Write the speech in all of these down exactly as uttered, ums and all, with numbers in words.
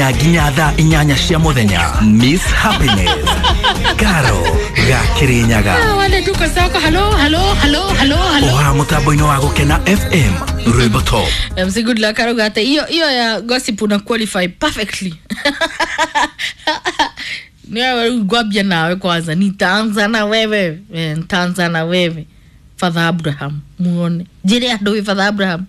Nginya thaa inyanya cia muthenya. Miss Happiness Karo Gakirinyaga. Wale tuko sako. Hello, hello, hello, hello, hello. Oha mutambo-ini wa gukena F M Rwimbo Top. M C good luck Karo Gate. Iyo iyo ya gossip una qualify perfectly. Niwe gwabia nawe kwanza. Nitaanza na wewe. Nitaanza na wewe. Father Abraham. Muone. Jere adowe Father Abraham.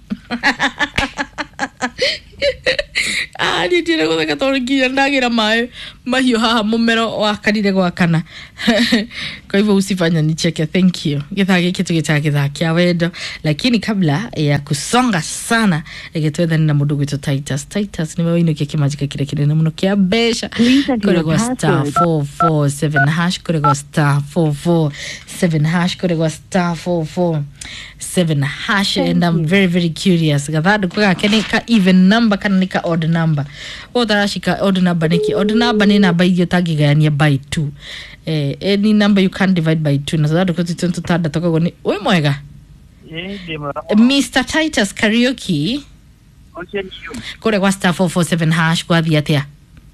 Ah, ni tira ko katoliki ndagira mai mahio haha mumero wa kanire gwa kana. Kwa hivyo usifanya nicheke. Thank you. Githage kitu gitake githakia wendo, lakini kabla ya kusonga sana egetwetha na mundu gwitu Titus. Titus ni wewe inoke kimajika kile kile na muno kia besha. Kore gwa star four four seven hash, kore gwa star four four seven hash, kore gwa star four four seven hash. And I'm very very curious gathadu kwa kenika even number kana nika odd number. Odarashika odd number niki odd number ni namba iyo tagigania by two. Eh, any number you can't divide by two. Na sababu kwa titu tada toko ni we mwega. Mister Titus Karaoke. Kore kwa star four four seven hash kwa dhiatea.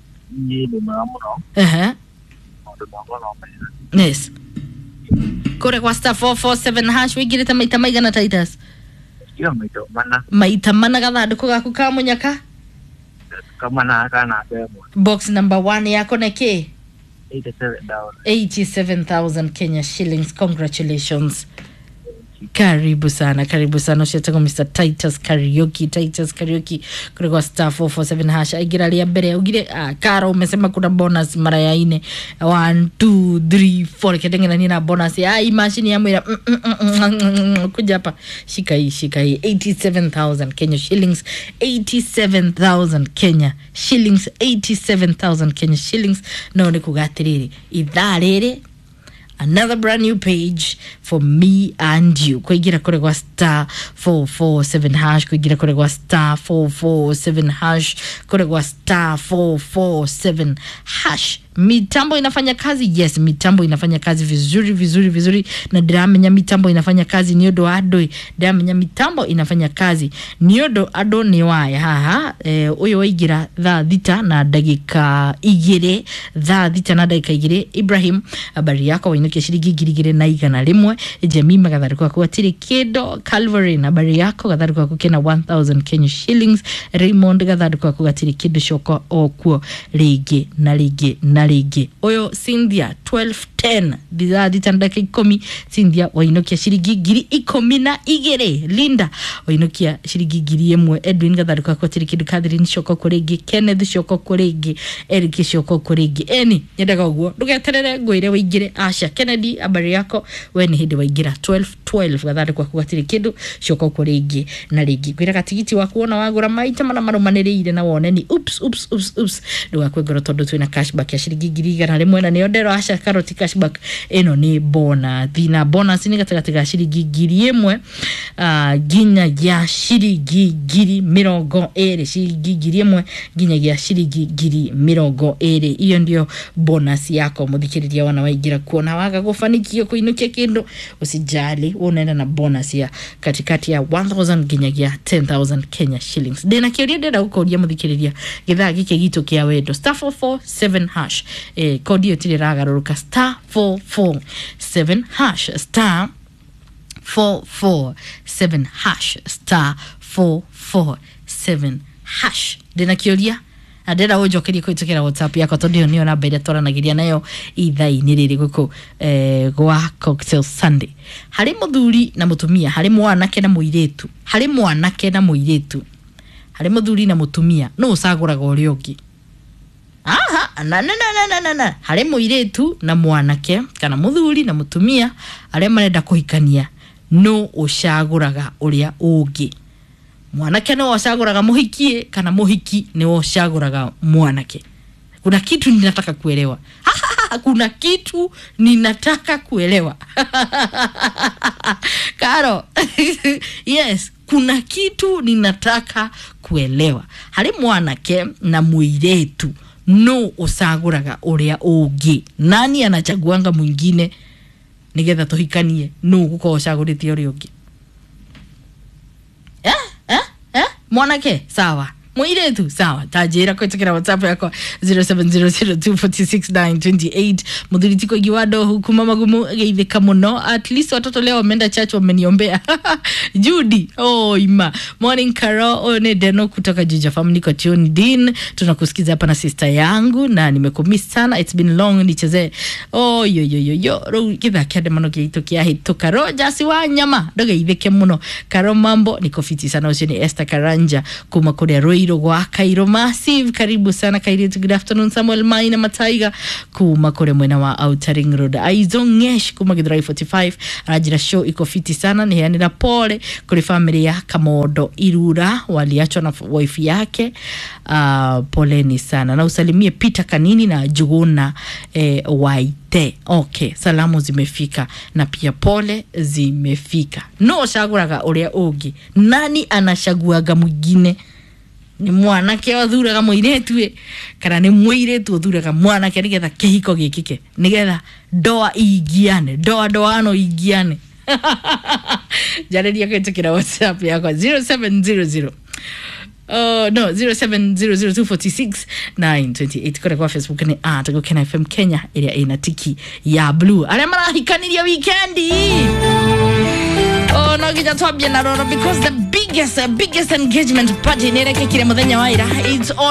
Eh. Yes. Kore kwa star four four seven hash wigirita maita maiga na Titus. Iyo maita mana. Maita mana gathadu kwa kukamunyaka. Kama na kana bemo. Box number one yako na ke eighty-seven thousand. eighty-seven thousand Kenya shillings. Congratulations. Karibu sana, karibu sana. Ushataka Mister Titus Karaoke, Titus Karaoke kwa star four four seven hash. Aigira lia bere, ugire ah, Karo umesema kuna bonus mara ya ine. one, two, three, four. Ketengena nina bonus ya hii machine ya mwira. Mm, mm, mm, mm, kuja hapa. Shika hii, shika hii. eighty-seven thousand Kenya shillings. eighty-seven thousand Kenya shillings. eighty-seven thousand Kenya shillings. No ni kugatiriri. Idharere. Another brand new page for me and you. Kuigira kore kwa star four four seven hash. Kuigira kore kwa star four four seven hash. Kore kwa star four four seven hash. Mitambo inafanya kazi. Yes, mitambo inafanya kazi vizuri vizuri vizuri. Na diramenya mitambo inafanya kazi. Niodo adoi. Diramenya mitambo inafanya kazi. Niodo ado ni waya. Haha. E, uyo igira dha dhita na dagika igire. Dha dhita na dagika igire. Ibrahim, habari yako wainukia shirigi girigire na iga na limwe. Jemima gathari kwa kuwa tiri kedo. Calvary, habari yako gathari kwa kukena one thousand Kenya shillings. Raymond gathari kwa kuwa tiri kedo shoko okuo. Lege na lege na lege. Oyo Cynthia twelve ten Biza ditandaka ikomi. Cynthia wainokia shirigi giri ikomi na igere. Linda wainokia shirigi giri yemwe. Edwin gathari kwa kuwa tiri kedo. Catherine shoko kurege. Kenneth shoko kurege. Eric shoko kurege. Eni nyedaka uguo dugeterere ngwire wigire. Asha Kennedy, habari yako weni hidi waigira twelve twelve gathari kwa kuwa tiri kedo shoko kurege na lege. Gwira katigiti wa kuona wagura maita mana marumaniriire na woneni oops oops oops oops duga kwegoro tondu twina cashback ya shirigi giri igana rimwe na niyo ndero Asha Karoti cashback eno ni bona thina bonus ni gatagati ga shirigi giri imwe uh, ginya ya shirigi giri mirongo ere. Shirigi giri imwe ginya ya shirigi giri mirongo ere. Iyo ndio bonus yako muthikiriria wana waigira kuona waga gufanikia kuinukia kindu. Usijali, unaenda na bonus ya katikati ya one thousand ginya ya ten thousand Kenya shillings. Dena kiuria deda ukoria muthikiriria githaa gike gitu kia wendo star four four seven hash. Eh, kodi yotire ragaruruka star four four seven hash star four four seven hash star four four seven hash. Dena kiuria adera ojokeria kuitukira WhatsApp yako tondio niyo namba ire toranagiria nayo ithai ni riri guku eh gwa cocktail Sunday. Hari muthuri na mutumia, hari mwanake na muiretu, hari mwanake na muiretu, hari muthuri na mutumia, no usaguraga uri ungi. Aha, na na na na na na hari muiretu na mwanake kana muthuri na mutumia are marenda kuhikania, no ushaguraga uria ungi. Mwanake no washaguraga muhikie kana muhiki ni washaguraga mwanake. Kuna kitu ninataka kuelewa. Kuna kitu ninataka kuelewa. Karo. Yes, kuna kitu ninataka kuelewa. Hari mwanake na muiretu no usaguraga uria ungi. Nani anachaguanga mwingine nigetha tuhikanie? No guko ushaguritie uria ungi. Eh? Eh? Eh? Mwanake sawa. mwire tu sawa tajira kwetukira WhatsApp yako zero seven zero zero two four six nine two eight mudhulitiko giwado huku mama gumu geithika muno at least watoto leo wameenda church wameniombea Judy oh ima morning Carol one deno kutoka Juja family kwa tuned in tunakusikiza hapa na sister yangu na nimekumiss sana it's been long nicheze oh yo yo yo yo ro kitha kiade mano kiito kia hito Carol jasi wa nyama dogeithike muno Carol mambo niko fiti sana usini Esther Karanja kuma kule Roiro gwa Kairo Massive karibu sana Kairo good afternoon Samuel Maina Mataiga kuma kule mwena wa Outer Ring Road Aizongesh kuma Githurai forty-five ajira show iko fiti sana ni yani na pole kule family ya Kamodo Irura waliachwa na wife yake uh, poleni sana na usalimie Peter Kanini na Juguna eh, Waite okay salamu zimefika na pia pole zimefika no shaguraga uria ugi nani anashaguaga mwingine ni mwanake wathuraga muiretu kana ni muiretu wathuraga mwanake nigetha kihiko gikike nigetha doa igiane doa doano igiane jaredia kwetukira WhatsApp yako zero seven zero zero Uh, no zero seven zero zero two four six nine two eight kore kwa Facebook ni at go Kena F M Kenya area ina tiki ya blue ale mara hikaniria weekendi oh no gija twabye na roro because the biggest uh, biggest engagement party nere kekire muthenya wa ira it's all